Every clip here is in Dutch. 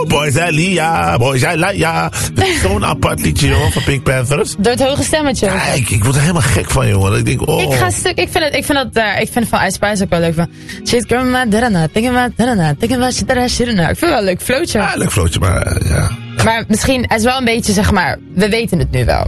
Boys I Lia, Boys I Lia. Dat is zo'n apart liedje, jongen, van Pink Panthers. Door het hoge stemmetje. Kijk, ik word er helemaal gek van, jongen. Ik denk, oh. Ik ga stuk, ik vind van Ice Spice ook wel leuk. Van, shit, girl, ma, darana, thinking about darana, thinking about shit, shit. Ik vind het wel een leuk flootje. Ja, leuk flootje, maar ja. Maar misschien, het is wel een beetje, zeg maar, we weten het nu wel.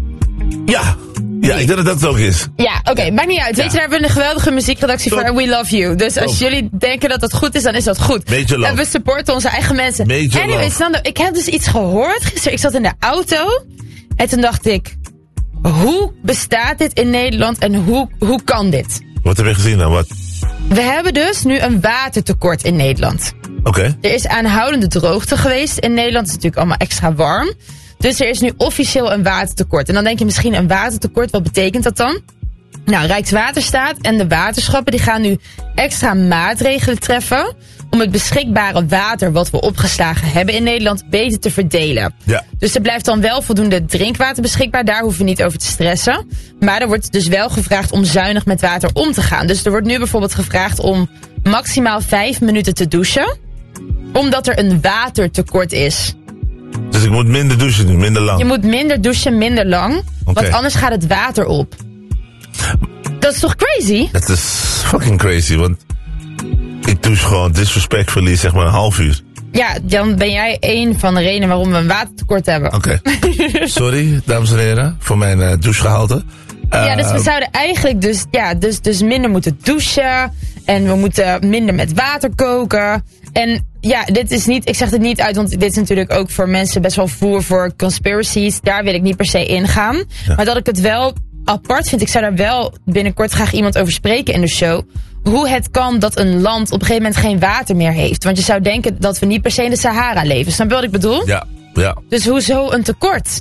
Ja, ik denk dat dat het ook is. Ja, oké, maakt niet uit. Weet je, daar hebben we een geweldige muziekredactie voor. And we love you. Dus als jullie denken dat dat goed is, dan is dat goed. Major love. En we supporten onze eigen mensen. Anyways, Nando, ik heb dus iets gehoord gisteren. Ik zat in de auto. En toen dacht ik, hoe bestaat dit in Nederland en hoe kan dit? Wat heb je gezien dan? Wat? We hebben dus nu een watertekort in Nederland. Oké. Er is aanhoudende droogte geweest in Nederland. Het is natuurlijk allemaal extra warm. Dus er is nu officieel een watertekort. En dan denk je misschien een watertekort, wat betekent dat dan? Nou, Rijkswaterstaat en de waterschappen die gaan nu extra maatregelen treffen om het beschikbare water wat we opgeslagen hebben in Nederland beter te verdelen. Ja. Dus er blijft dan wel voldoende drinkwater beschikbaar. Daar hoeven we niet over te stressen. Maar er wordt dus wel gevraagd om zuinig met water om te gaan. Dus er wordt nu bijvoorbeeld gevraagd om maximaal 5 minuten te douchen. Omdat er een watertekort is. Dus ik moet minder douchen nu, minder lang. Je moet minder douchen, minder lang. Want anders gaat het water op. Dat is toch crazy? Het is fucking crazy, want ik douche gewoon disrespectfully zeg maar een half uur. Ja, dan ben jij een van de redenen waarom we een watertekort hebben. Oké. Sorry, dames en heren, voor mijn douchegehalte. Ja, dus we zouden eigenlijk dus minder moeten douchen. En we moeten minder met water koken. En ja, dit is niet, ik zeg het niet uit, want dit is natuurlijk ook voor mensen best wel voer voor conspiracies. Daar wil ik niet per se ingaan. Ja. Maar dat ik het wel apart vind, ik zou daar wel binnenkort graag iemand over spreken in de show. Hoe het kan dat een land op een gegeven moment geen water meer heeft. Want je zou denken dat we niet per se in de Sahara leven. Snap je wat ik bedoel? Ja. Dus hoezo een tekort?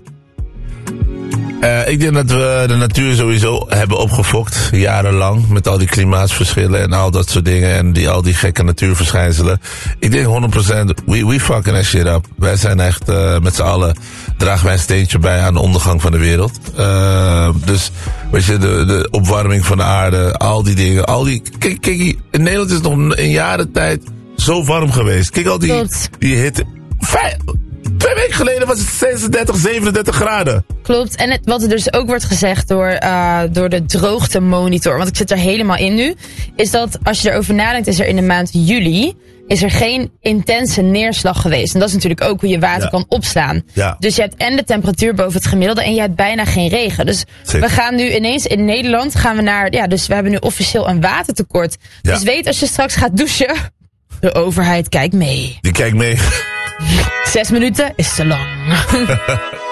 Ik denk dat we de natuur sowieso hebben opgefokt, jarenlang, met al die klimaatsverschillen en al dat soort dingen en al die gekke natuurverschijnselen. Ik denk 100%, we fucking that shit up. Wij zijn echt, met z'n allen, dragen wij een steentje bij aan de ondergang van de wereld. Dus, weet je, de opwarming van de aarde, al die dingen, kijk, in Nederland is het nog een jarentijd zo warm geweest. Kijk al die hitte. 2 weken geleden was het 36, 37 graden. Klopt. En wat er dus ook wordt gezegd door de droogtemonitor, want ik zit er helemaal in nu, is dat als je erover nadenkt, is er in de maand juli is er geen intense neerslag geweest. En dat is natuurlijk ook hoe je water kan opslaan. Ja. Dus je hebt en de temperatuur boven het gemiddelde en je hebt bijna geen regen. Dus we gaan nu ineens in Nederland dus we hebben nu officieel een watertekort. Ja. Dus weet als je straks gaat douchen, de overheid kijkt mee. Die kijkt mee. 6 minuten is te lang.